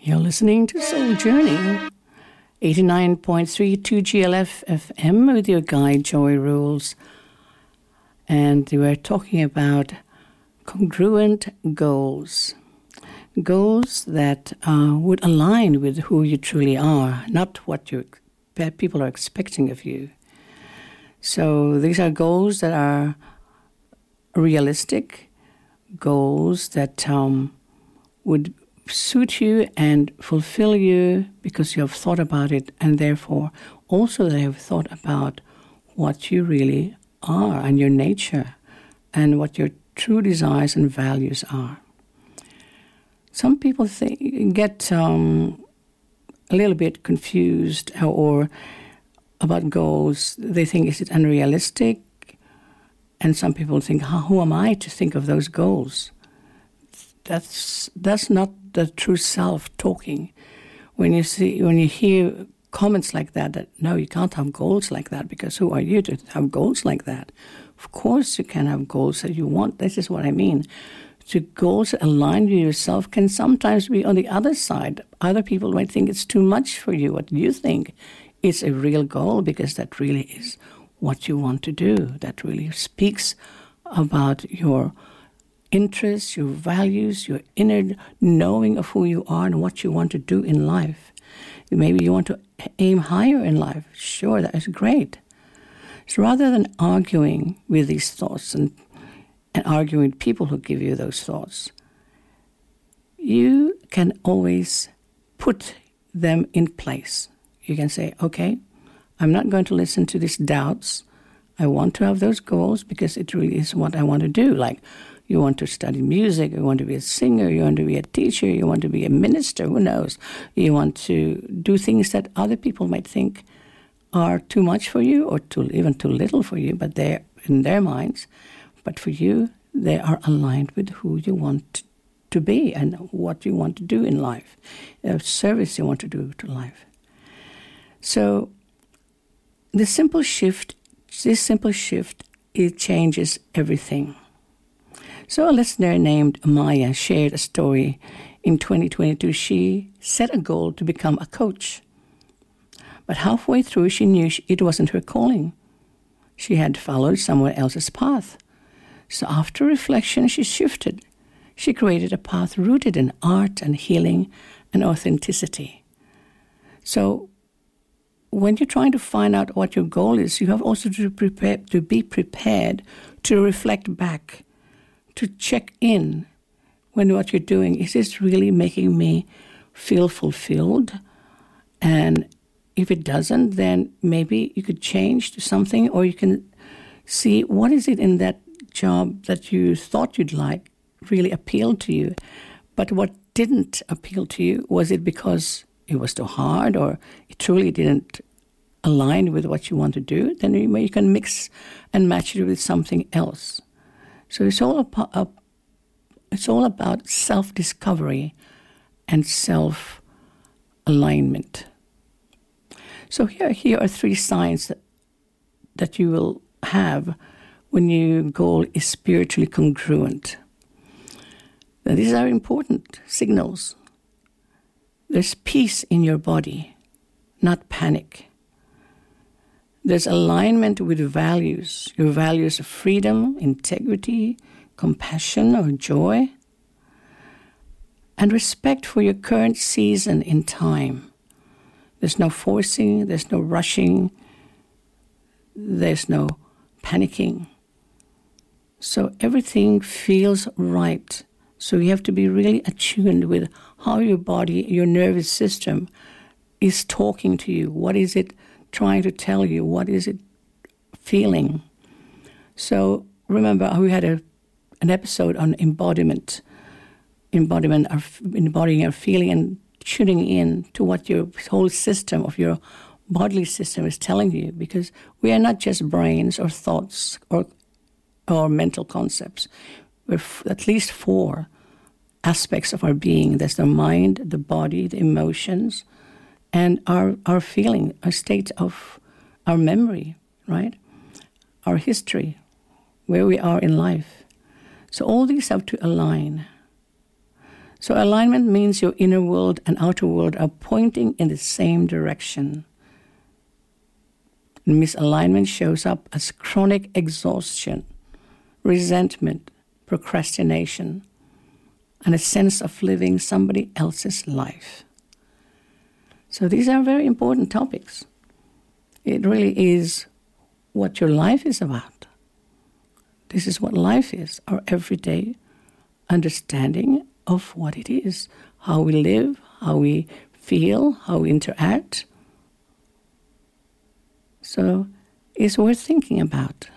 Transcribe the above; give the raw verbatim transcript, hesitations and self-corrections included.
You're listening to Soul Journey, eighty-nine point three two G L F F M with your guide, Joy Rules. And we're talking about congruent goals. Goals that uh, would align with who you truly are, not what you people are expecting of you. So these are goals that are realistic, goals that um, would suit you and fulfill you because you have thought about it, and therefore also they have thought about what you really are and your nature and what your true desires and values are. Some people think, get um, a little bit confused or about goals. They think, is it unrealistic? And some people think, who am I to think of those goals? That's that's not the true self talking. When you see, when you hear comments like that, that no, you can't have goals like that because who are you to have goals like that? Of course, you can have goals that you want. This is what I mean. The goals that align with yourself can sometimes be on the other side. Other people might think it's too much for you. What you think is a real goal because that really is what you want to do. That really speaks about your interests, your values, your inner knowing of who you are and what you want to do in life. Maybe you want to aim higher in life. Sure, that is great. So rather than arguing with these thoughts and, and arguing with people who give you those thoughts, you can always put them in place. You can say, okay, I'm not going to listen to these doubts. I want to have those goals because it really is what I want to do. Like, you want to study music, you want to be a singer, you want to be a teacher, you want to be a minister, who knows? You want to do things that other people might think are too much for you or too, even too little for you, but they're in their minds. But for you, they are aligned with who you want to be and what you want to do in life, a service you want to do to life. So the simple shift, this simple shift, it changes everything. So a listener named Maya shared a story. In twenty twenty-two, she set a goal to become a coach. But halfway through, she knew it wasn't her calling. She had followed someone else's path. So after reflection, she shifted. She created a path rooted in art and healing and authenticity. So when you're trying to find out what your goal is, you have also to prepare to be prepared to reflect back, to check in when what you're doing, is this really making me feel fulfilled? And if it doesn't, then maybe you could change to something, or you can see what is it in that job that you thought you'd like really appealed to you. But what didn't appeal to you, was it because it was too hard or it truly didn't align with what you want to do? Then you, you can mix and match it with something else. So it's all about, it's all about self-discovery and self-alignment. So here, here are three signs that, that you will have when your goal is spiritually congruent. Now, these are important signals. There's peace in your body, not panic. There's alignment with values, your values of freedom, integrity, compassion, or joy, and respect for your current season in time. There's no forcing, there's no rushing, there's no panicking. So everything feels right. So you have to be really attuned with how your body, your nervous system is talking to you. What is it trying to tell you? What is it feeling? So remember, we had a, an episode on embodiment, embodiment, our, embodying our feeling and tuning in to what your whole system of your bodily system is telling you, because we are not just brains or thoughts or or mental concepts. We're f- at least four aspects of our being. There's the mind, the body, the emotions, and our, our feeling, our state of our memory, right? Our history, where we are in life. So all these have to align. So alignment means your inner world and outer world are pointing in the same direction. Misalignment shows up as chronic exhaustion, resentment, procrastination, and a sense of living somebody else's life. So these are very important topics. It really is what your life is about. This is what life is, our everyday understanding of what it is, how we live, how we feel, how we interact. So it's worth thinking about.